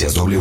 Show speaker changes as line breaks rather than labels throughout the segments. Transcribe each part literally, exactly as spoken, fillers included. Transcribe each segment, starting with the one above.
Noticias W.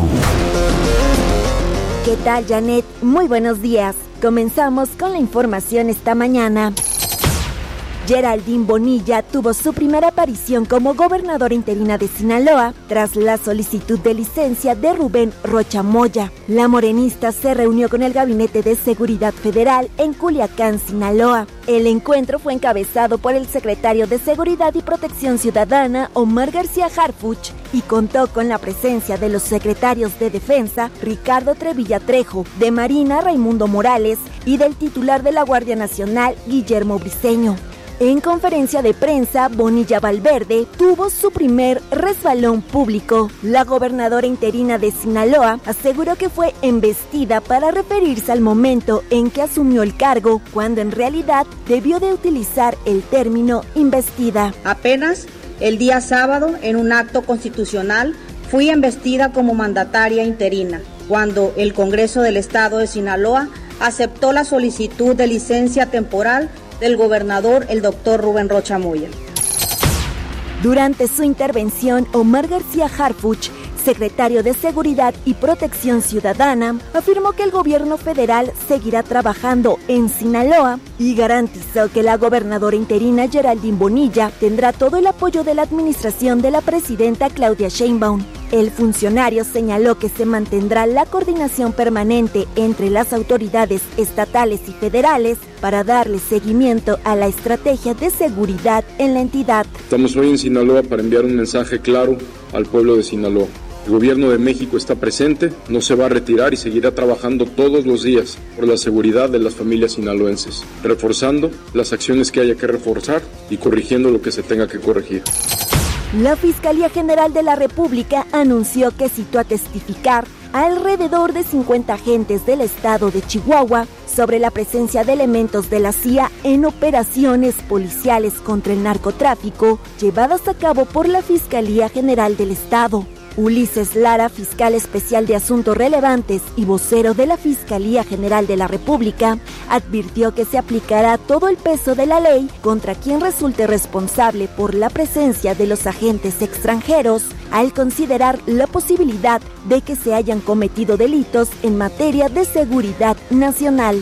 ¿Qué tal, Janet? Muy buenos días. Comenzamos con la información esta mañana. Geraldine Bonilla tuvo su primera aparición como gobernadora interina de Sinaloa tras la solicitud de licencia de Rubén Rocha Moya. La morenista se reunió con el Gabinete de Seguridad Federal en Culiacán, Sinaloa. El encuentro fue encabezado por el secretario de Seguridad y Protección Ciudadana, Omar García Harfuch, y contó con la presencia de los secretarios de Defensa, Ricardo Trevilla Trejo, de Marina, Raimundo Morales, y del titular de la Guardia Nacional, Guillermo Briceño. En conferencia de prensa, Bonilla Valverde tuvo su primer resbalón público. La gobernadora interina de Sinaloa aseguró que fue embestida para referirse al momento en que asumió el cargo, cuando en realidad debió de utilizar el término investida.
Apenas el día sábado, en un acto constitucional, fui embestida como mandataria interina, cuando el Congreso del Estado de Sinaloa aceptó la solicitud de licencia temporal del gobernador, el doctor Rubén Rocha Moya.
Durante su intervención, Omar García Harfuch, secretario de Seguridad y Protección Ciudadana, afirmó que el gobierno federal seguirá trabajando en Sinaloa y garantizó que la gobernadora interina Geraldine Bonilla tendrá todo el apoyo de la administración de la presidenta Claudia Sheinbaum. El funcionario señaló que se mantendrá la coordinación permanente entre las autoridades estatales y federales para darle seguimiento a la estrategia de seguridad en la entidad.
Estamos hoy en Sinaloa para enviar un mensaje claro al pueblo de Sinaloa. El gobierno de México está presente, no se va a retirar y seguirá trabajando todos los días por la seguridad de las familias sinaloenses, reforzando las acciones que haya que reforzar y corrigiendo lo que se tenga que corregir.
La Fiscalía General de la República anunció que citó a testificar a alrededor de cincuenta agentes del estado de Chihuahua sobre la presencia de elementos de la C I A en operaciones policiales contra el narcotráfico llevadas a cabo por la Fiscalía General del Estado. Ulises Lara, fiscal especial de Asuntos Relevantes y vocero de la Fiscalía General de la República, advirtió que se aplicará todo el peso de la ley contra quien resulte responsable por la presencia de los agentes extranjeros, al considerar la posibilidad de que se hayan cometido delitos en materia de seguridad nacional.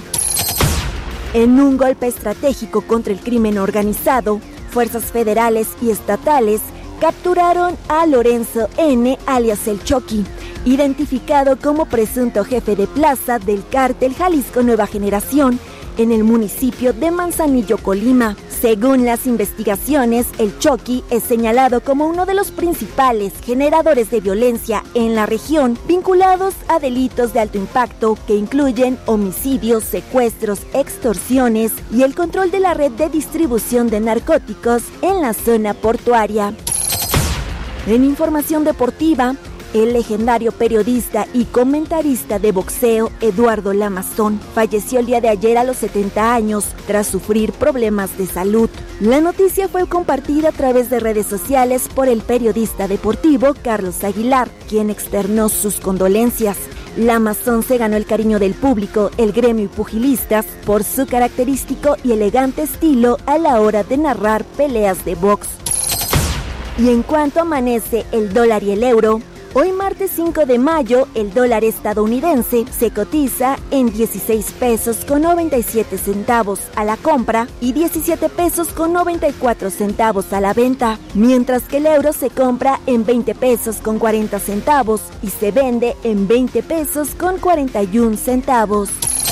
En un golpe estratégico contra el crimen organizado, fuerzas federales y estatales capturaron a Lorenzo N., alias El Choqui, identificado como presunto jefe de plaza del cártel Jalisco Nueva Generación en el municipio de Manzanillo, Colima. Según las investigaciones, El Choqui es señalado como uno de los principales generadores de violencia en la región, vinculados a delitos de alto impacto que incluyen homicidios, secuestros, extorsiones y el control de la red de distribución de narcóticos en la zona portuaria. En información deportiva, el legendario periodista y comentarista de boxeo Eduardo Lamazón falleció el día de ayer a los setenta años tras sufrir problemas de salud. La noticia fue compartida a través de redes sociales por el periodista deportivo Carlos Aguilar, quien externó sus condolencias. Lamazón se ganó el cariño del público, el gremio y pugilistas por su característico y elegante estilo a la hora de narrar peleas de box. Y en cuanto amanece el dólar y el euro, hoy martes cinco de mayo el dólar estadounidense se cotiza en dieciséis pesos con noventa y siete centavos a la compra y diecisiete pesos con noventa y cuatro centavos a la venta, mientras que el euro se compra en veinte pesos con cuarenta centavos y se vende en veinte pesos con cuarenta y un centavos.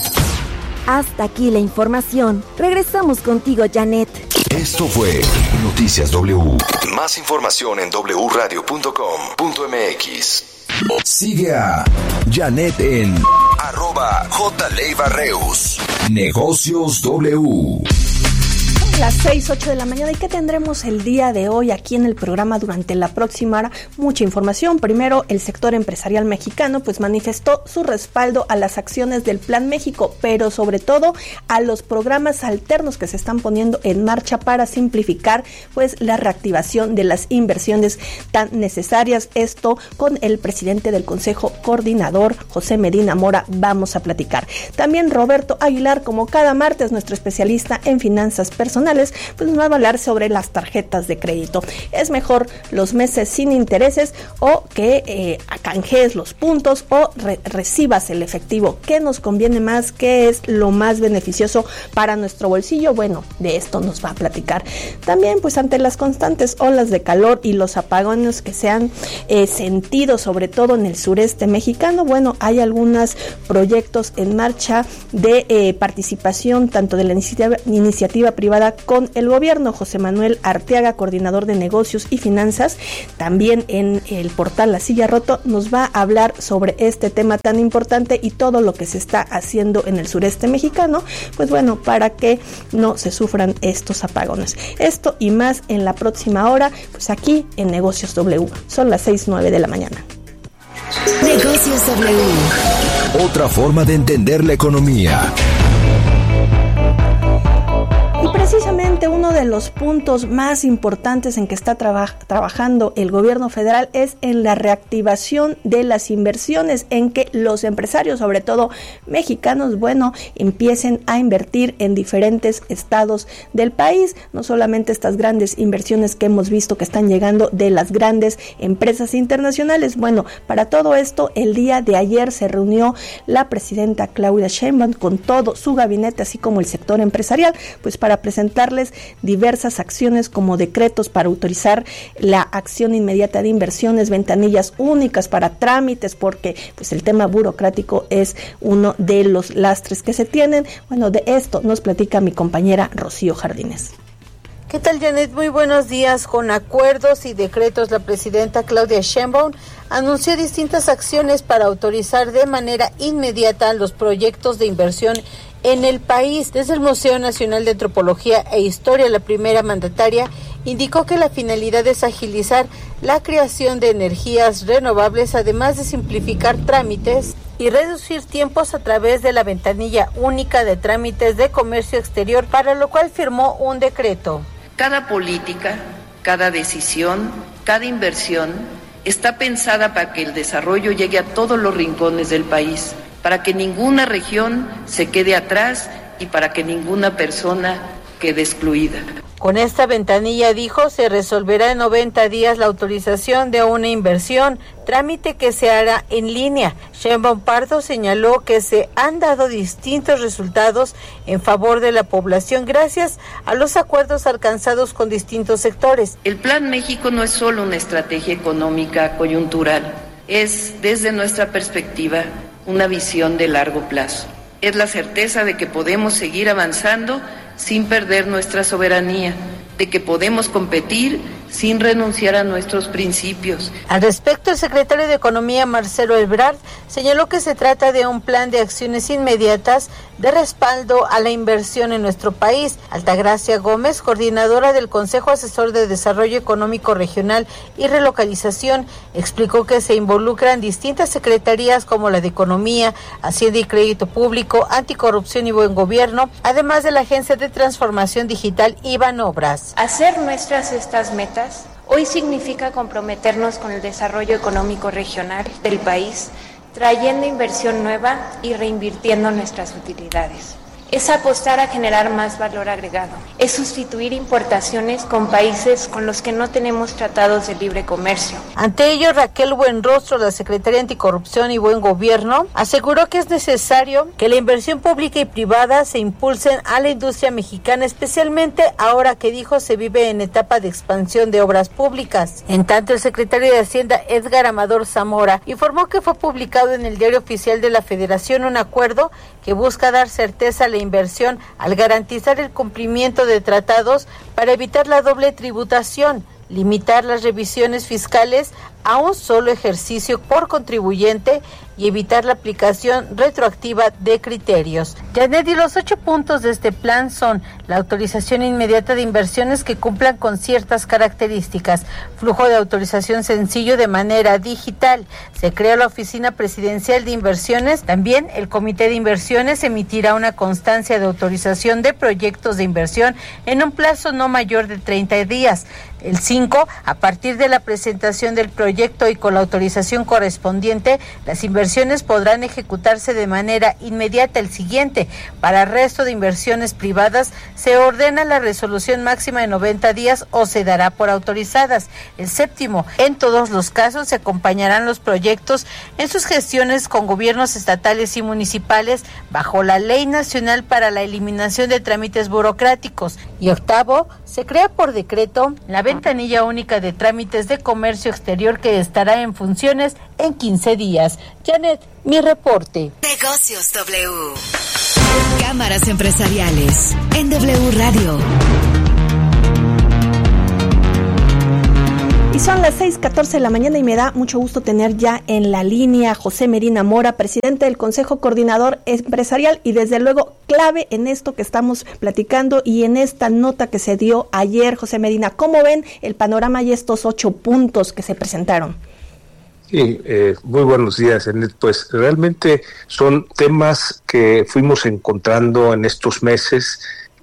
Hasta aquí la información. Regresamos contigo, Janet.
Esto fue Noticias W. Más información en doble u radio punto com punto m x. Sigue a Janet en arroba jleivarreus. Negocios W.
Las seis, ocho de la mañana. ¿Y qué tendremos el día de hoy aquí en el programa durante la próxima hora? Mucha información. Primero, el sector empresarial mexicano pues manifestó su respaldo a las acciones del Plan México, pero sobre todo a los programas alternos que se están poniendo en marcha para simplificar pues la reactivación de las inversiones tan necesarias. Esto con el presidente del Consejo Coordinador, José Medina Mora, vamos a platicar. También Roberto Aguilar, como cada martes, nuestro especialista en finanzas personales, internacionales, pues nos va a hablar sobre las tarjetas de crédito. ¿Es mejor los meses sin intereses o que eh, canjees los puntos o re- recibas el efectivo? ¿Qué nos conviene más? ¿Qué es lo más beneficioso para nuestro bolsillo? Bueno, de esto nos va a platicar. También, pues ante las constantes olas de calor y los apagones que se han eh, sentido, sobre todo en el sureste mexicano, bueno, hay algunos proyectos en marcha de eh, participación tanto de la iniciativa, iniciativa privada con el gobierno. José Manuel Arteaga, coordinador de negocios y finanzas, también en el portal La Silla Roto, nos va a hablar sobre este tema tan importante y todo lo que se está haciendo en el sureste mexicano, pues bueno, para que no se sufran estos apagones. Esto y más en la próxima hora, pues aquí en Negocios W. Son las seis nueve de la mañana.
Negocios W. Otra forma de entender la economía.
Y precisamente uno de los puntos más importantes en que está traba- trabajando el gobierno federal es en la reactivación de las inversiones, en que los empresarios, sobre todo mexicanos, bueno, empiecen a invertir en diferentes estados del país. No solamente estas grandes inversiones que hemos visto que están llegando de las grandes empresas internacionales. Bueno, para todo esto, el día de ayer se reunió la presidenta Claudia Sheinbaum con todo su gabinete, así como el sector empresarial, pues para presentarles diversas acciones como decretos para autorizar la acción inmediata de inversiones, ventanillas únicas para trámites, porque pues el tema burocrático es uno de los lastres que se tienen. Bueno, de esto nos platica mi compañera Rocío Jardines.
¿Qué tal, Janet? Muy buenos días. Con acuerdos y decretos, la presidenta Claudia Sheinbaum anunció distintas acciones para autorizar de manera inmediata los proyectos de inversión en el país. Desde el Museo Nacional de Antropología e Historia, la primera mandataria indicó que la finalidad es agilizar la creación de energías renovables, además de simplificar trámites y reducir tiempos a través de la ventanilla única de trámites de comercio exterior, para lo cual firmó un decreto.
Cada política, cada decisión, cada inversión está pensada para que el desarrollo llegue a todos los rincones del país, para que ninguna región se quede atrás y para que ninguna persona quede excluida.
Con esta ventanilla, dijo, se resolverá en noventa días la autorización de una inversión, trámite que se hará en línea. Sheinbaum Pardo señaló que se han dado distintos resultados en favor de la población gracias a los acuerdos alcanzados con distintos sectores.
El Plan México no es solo una estrategia económica coyuntural, es, desde nuestra perspectiva, una visión de largo plazo. Es la certeza de que podemos seguir avanzando sin perder nuestra soberanía, de que podemos competir sin renunciar a nuestros principios.
Al respecto, el secretario de Economía, Marcelo Ebrard, señaló que se trata de un plan de acciones inmediatas de respaldo a la inversión en nuestro país. Altagracia Gómez, coordinadora del Consejo Asesor de Desarrollo Económico Regional y Relocalización, explicó que se involucran distintas secretarías como la de Economía, Hacienda y Crédito Público, Anticorrupción y Buen Gobierno, además de la Agencia de Transformación Digital y Banobras.
Hacer nuestras estas metas hoy significa comprometernos con el desarrollo económico regional del país, trayendo inversión nueva y reinvirtiendo nuestras utilidades. Es apostar a generar más valor agregado, es sustituir importaciones con países con los que no tenemos tratados de libre comercio.
Ante ello, Raquel Buenrostro, la secretaria Anticorrupción y Buen Gobierno, aseguró que es necesario que la inversión pública y privada se impulsen a la industria mexicana, especialmente ahora que, dijo, se vive en etapa de expansión de obras públicas. En tanto, el secretario de Hacienda, Edgar Amador Zamora, informó que fue publicado en el Diario Oficial de la Federación un acuerdo que busca dar certeza a la inversión al garantizar el cumplimiento de tratados para evitar la doble tributación, limitar las revisiones fiscales a un solo ejercicio por contribuyente y evitar la aplicación retroactiva de criterios. Janet, y los ocho puntos de este plan son la autorización inmediata de inversiones que cumplan con ciertas características, flujo de autorización sencillo de manera digital, se crea la Oficina Presidencial de Inversiones, también el Comité de Inversiones emitirá una constancia de autorización de proyectos de inversión en un plazo no mayor de treinta días. El cinco, a partir de la presentación del proyecto y con la autorización correspondiente, las inversiones licitaciones podrán ejecutarse de manera inmediata el siguiente. Para el resto de inversiones privadas se ordena la resolución máxima de noventa días o se dará por autorizadas. El séptimo, en todos los casos se acompañarán los proyectos en sus gestiones con gobiernos estatales y municipales bajo la Ley Nacional para la Eliminación de Trámites Burocráticos. Y octavo, se crea por decreto la ventanilla única de trámites de comercio exterior que estará en funciones en quince días. Janet, mi reporte.
Negocios W. Cámaras empresariales en W Radio.
Y son las seis catorce de la mañana y me da mucho gusto tener ya en la línea José Medina Mora, presidente del Consejo Coordinador Empresarial y desde luego clave en esto que estamos platicando y en esta nota que se dio ayer. José Medina, ¿cómo ven el panorama y estos ocho puntos que se presentaron?
Sí, eh, muy buenos días, Janet. Pues realmente son temas que fuimos encontrando en estos meses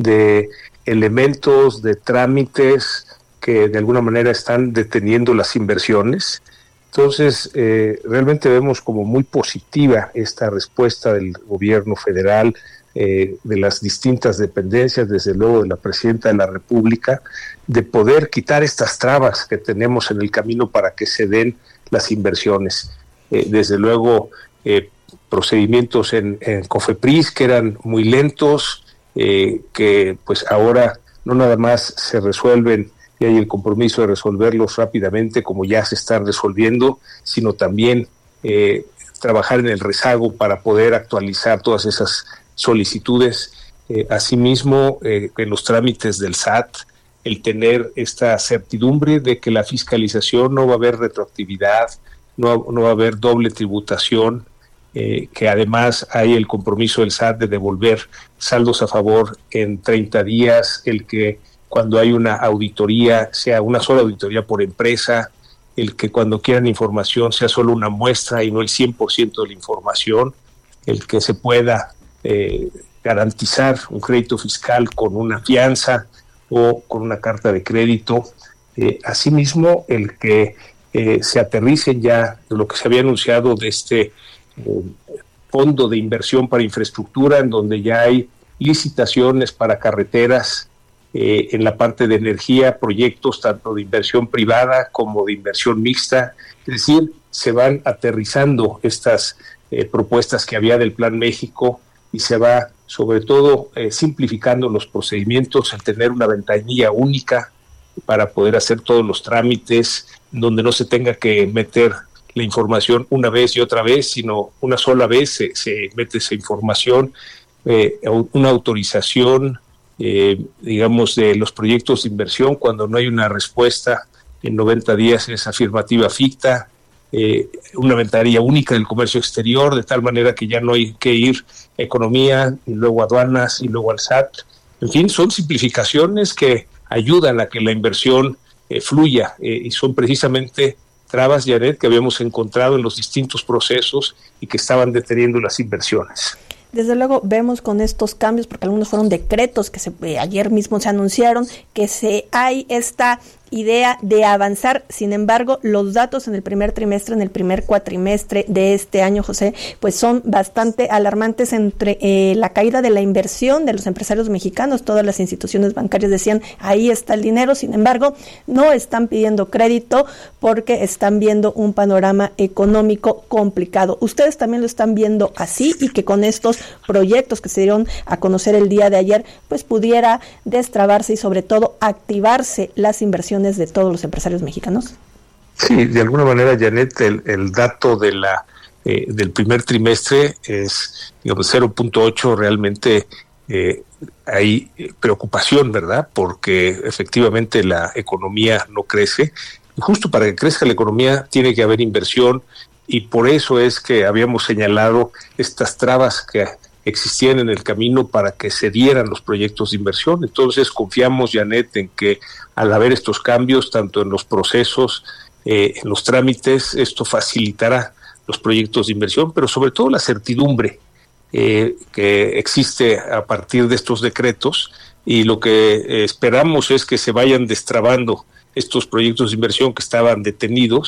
de elementos, de trámites que de alguna manera están deteniendo las inversiones. Entonces, eh, realmente vemos como muy positiva esta respuesta del gobierno federal, eh, de las distintas dependencias, desde luego de la Presidenta de la República, de poder quitar estas trabas que tenemos en el camino para que se den las inversiones. Eh, desde luego, eh, procedimientos en, en COFEPRIS que eran muy lentos, eh, que pues ahora no nada más se resuelven y hay el compromiso de resolverlos rápidamente como ya se están resolviendo, sino también eh, trabajar en el rezago para poder actualizar todas esas solicitudes. Eh, asimismo, eh, en los trámites del S A T, el tener esta certidumbre de que la fiscalización no va a haber retroactividad, no, no va a haber doble tributación, eh, que además hay el compromiso del S A T de devolver saldos a favor en treinta días, el que cuando hay una auditoría sea una sola auditoría por empresa, el que cuando quieran información sea solo una muestra y no el cien por ciento de la información, el que se pueda eh, garantizar un crédito fiscal con una fianza o con una carta de crédito. Eh, asimismo, el que eh, se aterricen ya lo que se había anunciado de este eh, fondo de inversión para infraestructura, en donde ya hay licitaciones para carreteras, eh, en la parte de energía, proyectos tanto de inversión privada como de inversión mixta. Es decir, se van aterrizando estas eh, propuestas que había del Plan México y se va sobre todo eh, simplificando los procedimientos, al tener una ventanilla única para poder hacer todos los trámites, donde no se tenga que meter la información una vez y otra vez, sino una sola vez se, se mete esa información, eh, una autorización, eh, digamos, de los proyectos de inversión, cuando no hay una respuesta en noventa días es afirmativa ficta, eh, una ventanilla única del comercio exterior, de tal manera que ya no hay que ir a economía y luego aduanas y luego al S A T. En fin, son simplificaciones que ayudan a que la inversión eh, fluya eh, y son precisamente trabas, Janet, que habíamos encontrado en los distintos procesos y que estaban deteniendo las inversiones.
Desde luego vemos con estos cambios, porque algunos fueron decretos que se, eh, ayer mismo se anunciaron, que se hay esta idea de avanzar. Sin embargo, los datos en el primer trimestre, en el primer cuatrimestre de este año, José, pues son bastante alarmantes entre eh, la caída de la inversión de los empresarios mexicanos. Todas las instituciones bancarias decían, ahí está el dinero. Sin embargo, no están pidiendo crédito porque están viendo un panorama económico complicado. Ustedes también lo están viendo así, y que con estos proyectos que se dieron a conocer el día de ayer, pues pudiera destrabarse y sobre todo activarse las inversiones de todos los empresarios mexicanos.
Sí, de alguna manera, Janet, el, el dato de la eh, del primer trimestre es, digamos, cero punto ocho. Realmente eh, hay preocupación, ¿verdad? Porque efectivamente la economía no crece. Y justo para que crezca la economía tiene que haber inversión, y por eso es que habíamos señalado estas trabas que existían en el camino para que se dieran los proyectos de inversión. Entonces confiamos, Janet, en que al haber estos cambios, tanto en los procesos, eh, en los trámites, esto facilitará los proyectos de inversión, pero sobre todo la certidumbre eh, que existe a partir de estos decretos, y lo que eh, esperamos es que se vayan destrabando estos proyectos de inversión que estaban detenidos,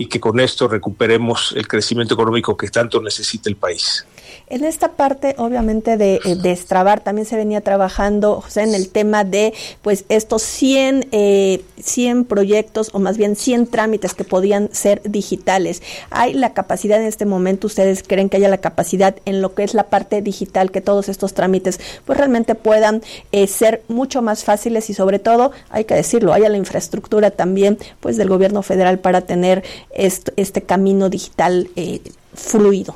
y que con esto recuperemos el crecimiento económico que tanto necesita el país.
En esta parte, obviamente, de, de destrabar, también se venía trabajando, José, en el tema de pues estos cien, eh, cien proyectos, o más bien cien trámites que podían ser digitales. ¿Hay la capacidad en este momento, ustedes creen que haya la capacidad en lo que es la parte digital, que todos estos trámites pues realmente puedan eh, ser mucho más fáciles y sobre todo, hay que decirlo, haya la infraestructura también pues del gobierno federal para tener este, este camino digital eh, fluido?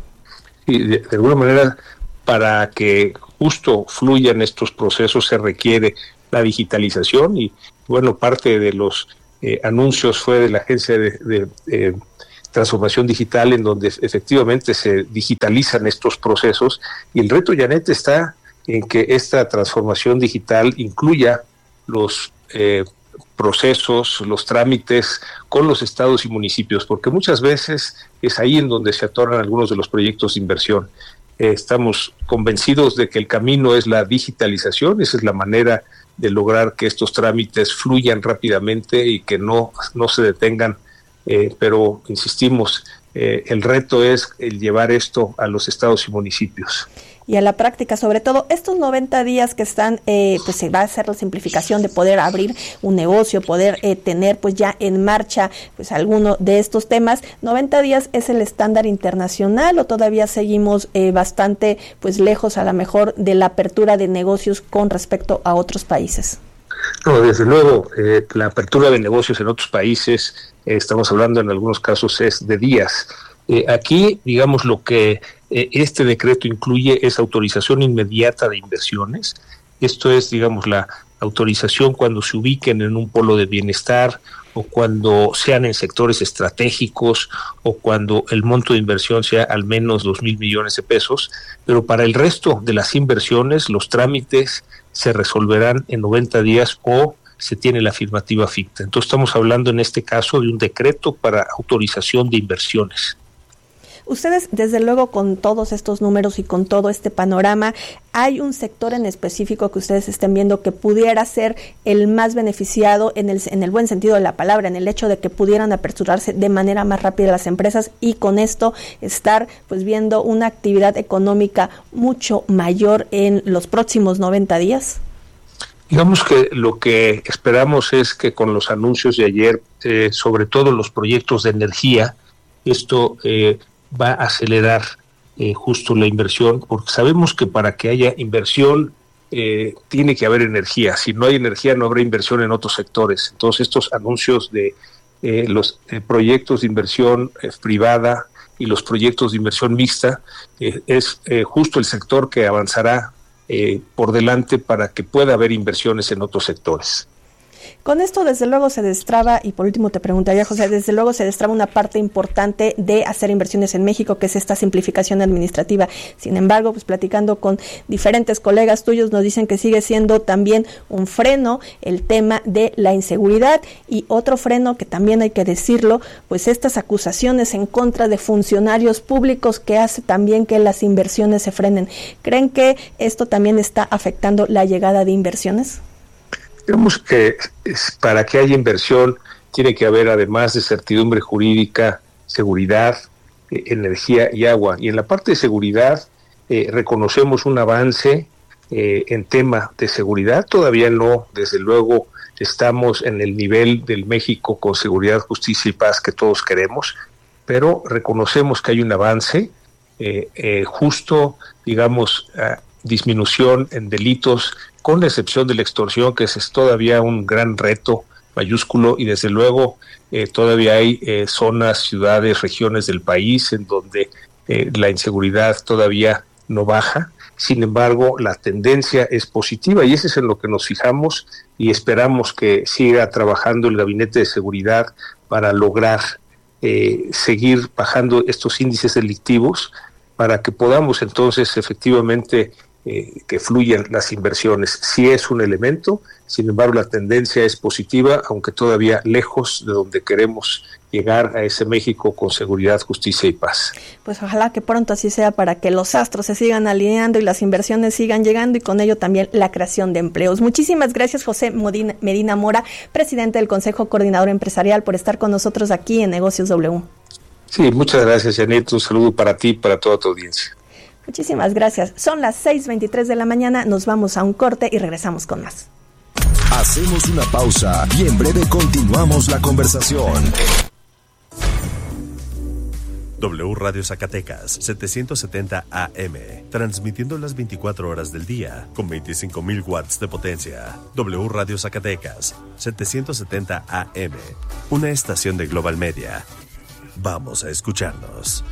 Y de, de alguna manera, para que justo fluyan estos procesos se requiere la digitalización y, bueno, parte de los eh, anuncios fue de la Agencia de, de eh, Transformación Digital, en donde efectivamente se digitalizan estos procesos, y el reto, Janet, está en que esta transformación digital incluya los eh, procesos, los trámites con los estados y municipios, porque muchas veces es ahí en donde se atoran algunos de los proyectos de inversión. Eh, estamos convencidos de que el camino es la digitalización, esa es la manera de lograr que estos trámites fluyan rápidamente y que no, no se detengan, eh, pero insistimos, eh, el reto es el llevar esto a los estados y municipios.
Y a la práctica, sobre todo estos noventa días que están, eh, pues se va a hacer la simplificación de poder abrir un negocio, poder eh, tener pues ya en marcha pues alguno de estos temas. ¿noventa días es el estándar internacional o todavía seguimos eh, bastante pues lejos a lo mejor de la apertura de negocios con respecto a otros países?
No, desde luego, eh, la apertura de negocios en otros países, eh, estamos hablando en algunos casos es de días. Eh, aquí, digamos, lo que eh, este decreto incluye es autorización inmediata de inversiones. Esto es, digamos, la autorización cuando se ubiquen en un polo de bienestar o cuando sean en sectores estratégicos o cuando el monto de inversión sea al menos dos mil millones de pesos. Pero para el resto de las inversiones, los trámites se resolverán en noventa días o se tiene la afirmativa ficta. Entonces estamos hablando en este caso de un decreto para autorización de inversiones.
Ustedes, desde luego, con todos estos números y con todo este panorama, ¿hay un sector en específico que ustedes estén viendo que pudiera ser el más beneficiado en el, en el buen sentido de la palabra, en el hecho de que pudieran aperturarse de manera más rápida las empresas y con esto estar pues viendo una actividad económica mucho mayor en los próximos noventa días?
Digamos que lo que esperamos es que con los anuncios de ayer, eh, sobre todo los proyectos de energía, esto eh, va a acelerar eh, justo la inversión, porque sabemos que para que haya inversión eh, tiene que haber energía. Si no hay energía, no habrá inversión en otros sectores. Entonces, estos anuncios de eh, los eh, proyectos de inversión eh, privada y los proyectos de inversión mixta eh, es eh, justo el sector que avanzará eh, por delante para que pueda haber inversiones en otros sectores.
Con esto, desde luego, se destraba, y por último te preguntaría, José, desde luego se destraba una parte importante de hacer inversiones en México, que es esta simplificación administrativa. Sin embargo, pues platicando con diferentes colegas tuyos, nos dicen que sigue siendo también un freno el tema de la inseguridad, y otro freno que también hay que decirlo, pues estas acusaciones en contra de funcionarios públicos que hace también que las inversiones se frenen. ¿Creen que esto también está afectando la llegada de inversiones?
Digamos que para que haya inversión tiene que haber, además de certidumbre jurídica, seguridad, eh, energía y agua. Y en la parte de seguridad eh, reconocemos un avance eh, en tema de seguridad. Todavía no, desde luego, estamos en el nivel del México con seguridad, justicia y paz que todos queremos, pero reconocemos que hay un avance eh, eh, justo, digamos, eh, disminución en delitos, con la excepción de la extorsión, que es todavía un gran reto mayúsculo, y desde luego eh, todavía hay eh, zonas, ciudades, regiones del país en donde eh, la inseguridad todavía no baja. Sin embargo, la tendencia es positiva y eso es en lo que nos fijamos y esperamos que siga trabajando el Gabinete de Seguridad para lograr eh, seguir bajando estos índices delictivos, para que podamos entonces efectivamente eh, que fluyan las inversiones. Sí es un elemento, sin embargo la tendencia es positiva, aunque todavía lejos de donde queremos llegar a ese México con seguridad, justicia y paz.
Pues ojalá que pronto así sea, para que los astros se sigan alineando y las inversiones sigan llegando, y con ello también la creación de empleos. Muchísimas gracias, José Medina, Medina Mora, presidente del Consejo Coordinador Empresarial, por estar con nosotros aquí en Negocios W.
Sí, muchas gracias, Janet. Un saludo para ti y para toda tu audiencia.
Muchísimas gracias. Son las seis veintitrés de la mañana, nos vamos a un corte y regresamos con más.
Hacemos una pausa y en breve continuamos la conversación.
W Radio Zacatecas, setecientos setenta A M, transmitiendo las veinticuatro horas del día, con veinticinco mil watts de potencia. W Radio Zacatecas, setecientos setenta A M, una estación de Global Media. Vamos a escucharnos.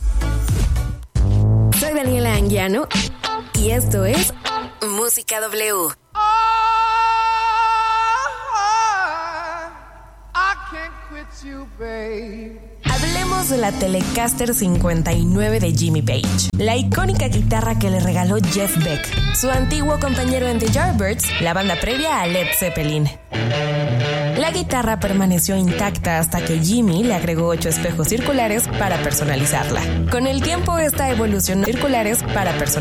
Soy Daniela Anguiano y esto es Música W.
Oh, I can't quit you, babe.
Hablemos de la Telecaster cincuenta y nueve de Jimmy Page, la icónica guitarra que le regaló Jeff Beck, su antiguo compañero en The Yardbirds, la banda previa a Led Zeppelin. La guitarra permaneció intacta hasta que Jimmy le agregó ocho espejos circulares para personalizarla. Con el tiempo, esta evolucionó circulares para personalizarla.